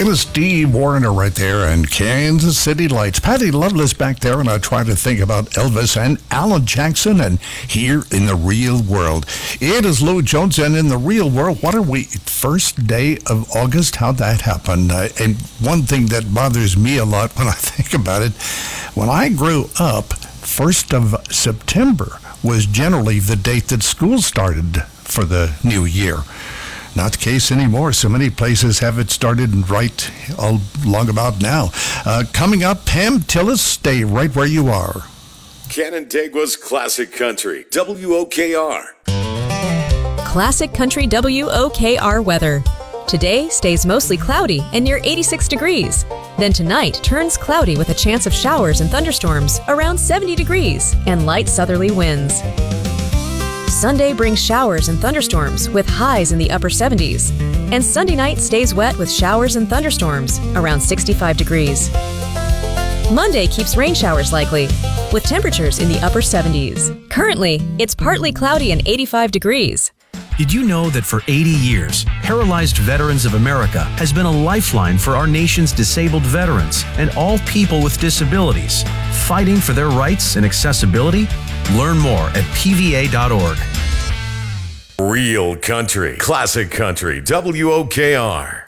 It was Steve Warner right there and Kansas City Lights. Patty Loveless back there, and I try to think about Elvis and Alan Jackson and Here in the Real World. It is Lou Jones, and in the real world, what are we, first day of August? How'd that happen? And one thing that bothers me a lot when I think about it, when I grew up, 1st of September was generally the date that school started for the new year. Not the case anymore. So many places have it started right along about now. Coming up, Pam Tillis, stay right where you are. Canandaigua's Classic Country, WOKR. Classic Country WOKR weather. Today stays mostly cloudy and near 86 degrees. Then tonight turns cloudy with a chance of showers and thunderstorms around 70 degrees and light southerly winds. Sunday brings showers and thunderstorms with highs in the upper 70s. And Sunday night stays wet with showers and thunderstorms around 65 degrees. Monday keeps rain showers likely with temperatures in the upper 70s. Currently, it's partly cloudy and 85 degrees. Did you know that for 80 years, Paralyzed Veterans of America has been a lifeline for our nation's disabled veterans and all people with disabilities, fighting for their rights and accessibility? Learn more at pva.org. Real Country, Classic Country, WOKR.